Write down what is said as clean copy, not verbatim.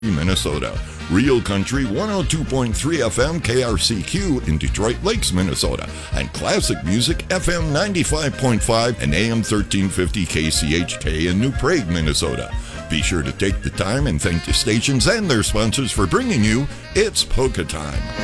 Minnesota. Real Country 102.3 FM KRCQ in Detroit Lakes, Minnesota. And Classic Music FM 95.5 and AM 1350 KCHK in New Prague, Minnesota. Be sure to take the time and thank the stations and their sponsors for bringing you It's Polka Time.